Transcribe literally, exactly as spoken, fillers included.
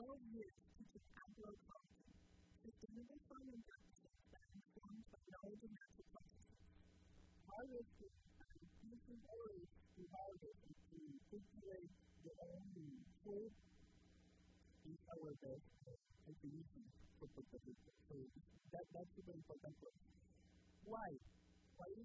twelve years teaching agroecology, sustainable farming practices that are informed by knowledge of natural processes. Harvesting and using oils to harvest and to cultivate their own food is our best contribution for Puerto Rico. So that, that's super important for us. Why? Why is